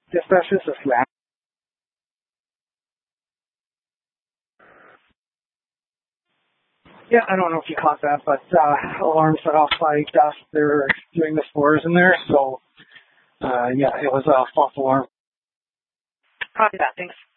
Dispatch, this is Matt. Yeah, I don't know if you caught that, but alarm set off by dust. They're doing the spores in there, so yeah, it was a false alarm. Copy that. Thanks.